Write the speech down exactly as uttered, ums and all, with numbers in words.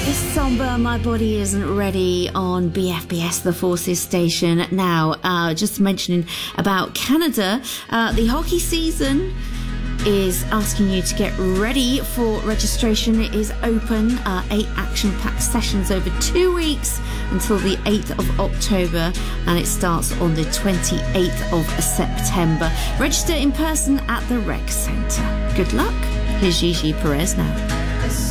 Somber, My Body Isn't Ready on B F B S, the Forces station. Now, uh, just mentioning about Canada, uh, the hockey season is asking you to get ready for registration. It is open, uh, eight action-packed sessions over two weeks until the eighth of October, and it starts on the twenty-eighth of September. Register in person at the Rec Centre. Good luck. Here's Gigi Perez now.